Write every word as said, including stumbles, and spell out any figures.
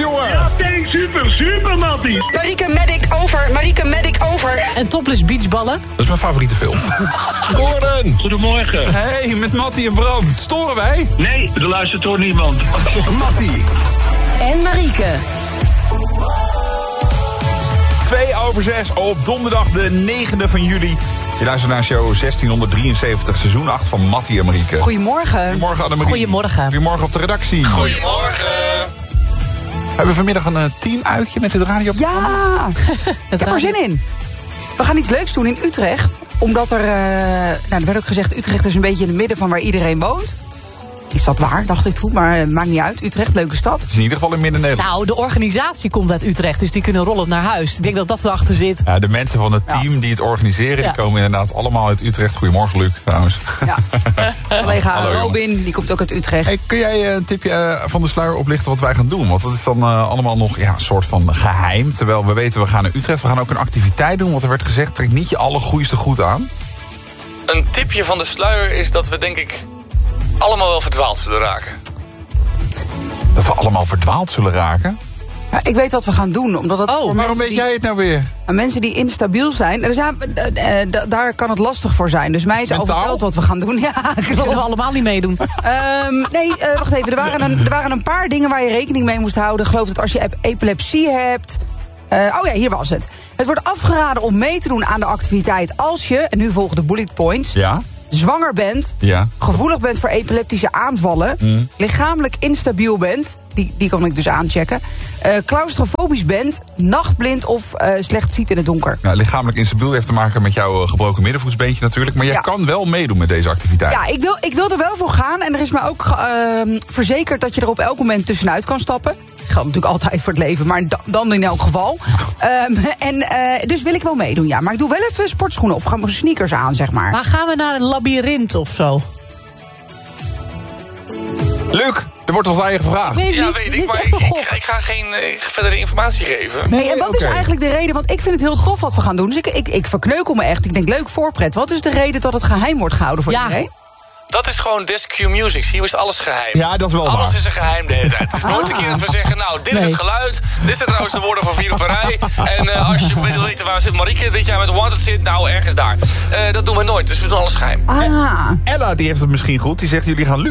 jongen. Ja, nee, super, super, Mattie. Marieke Medic over, Marieke Medic over. En topless beachballen. Dat is mijn favoriete film. Gordon. Goedemorgen. Hey, met Mattie en Bram. Storen wij? Nee, er luistert toch niemand. Mattie. En Marieke. Twee over zes op donderdag de negende van juli. Je luistert naar show zestienhonderddrieënzeventig, seizoen acht van Mattie en Marieke. Goedemorgen. Goedemorgen, Annemarie. Goedemorgen. Goedemorgen op de redactie. Goedemorgen. We hebben vanmiddag een uh, teamuitje met het radio. Ja, ik heb er zin in. We gaan iets leuks doen in Utrecht. Omdat er, uh, nou, er werd ook gezegd, Utrecht is een beetje in het midden van waar iedereen woont. Is dat waar, dacht ik toen, maar uh, maakt niet uit. Utrecht, leuke stad. Het is in ieder geval in Midden-Nederland. Nou, de organisatie komt uit Utrecht, dus die kunnen rollend naar huis. Ik denk dat dat erachter zit. Ja, de mensen van het team Ja. die het organiseren, Ja. die komen inderdaad allemaal uit Utrecht. Goedemorgen, Luc, trouwens. Ja. Collega Hallo, jongen. Robin, die komt ook uit Utrecht. Hey, kun jij uh, een tipje uh, van de sluier oplichten wat wij gaan doen? Want dat is dan uh, allemaal nog ja, een soort van geheim. Terwijl we weten, we gaan naar Utrecht. We gaan ook een activiteit doen, want er werd gezegd, trek niet je allergoeiste goed aan. Een tipje van de sluier is dat we denk ik allemaal wel verdwaald zullen raken. Dat we allemaal verdwaald zullen raken. Ja, ik weet wat we gaan doen, omdat het Oh, voor Waarom mensen weet jij het nou weer? die, mensen die instabiel zijn, dus ja, uh, uh, d- daar kan het lastig voor zijn. Dus mij is al Mentaal? verteld wat we gaan doen. Ja, Kunnen we klopt. allemaal niet meedoen. Um, nee, uh, wacht even. Er waren, een, er waren een paar dingen waar je rekening mee moest houden. Ik geloof dat als je ep- epilepsie hebt. Uh, oh ja, hier was het. Het wordt afgeraden om mee te doen aan de activiteit als je, en nu volgen de bullet points, Ja? zwanger bent, Ja. gevoelig bent voor epileptische aanvallen, Mm. lichamelijk instabiel bent, die, die kan ik dus aanchecken, uh, claustrofobisch bent, nachtblind of uh, slecht ziet in het donker. Nou, lichamelijk instabiel heeft te maken met jouw uh, gebroken middenvoetsbeentje natuurlijk. Maar jij Ja. kan wel meedoen met deze activiteit. Ja, ik wil, ik wil er wel voor gaan. En er is mij ook uh, verzekerd dat je er op elk moment tussenuit kan stappen. Geldt natuurlijk altijd voor het leven, maar da- dan in elk geval. Um, en uh, dus wil ik wel meedoen, ja. Maar ik doe wel even sportschoenen of gaan we sneakers aan, zeg maar. Maar gaan we naar een labyrint of zo? Luc, er wordt wat aan je gevraagd. Weet Ja, niet, weet dit ik, is maar echt ik, een ik, gok. ga- ik ga geen eh, verdere informatie geven. Nee, en wat is oké. eigenlijk de reden? Want ik vind het heel tof wat we gaan doen. Dus ik, ik, ik verkneukel me echt. Ik denk, leuk voorpret. Wat is de reden dat het geheim wordt gehouden voor Ja. iedereen? Dat is gewoon Desk Q Music. Hier is alles geheim. Ja, dat is wel Alles waar. is een geheim de hele tijd. Het is nooit een keer dat we zeggen, nou, dit is Nee. het geluid. Dit zijn trouwens de woorden van Vier op een rij. En uh, als je wil weten waar zit Marieke dit jaar met Wanted zit, nou, ergens daar. Uh, dat doen we nooit, dus we doen alles geheim. Ah. Ella die heeft het misschien goed. Die zegt, jullie gaan Luc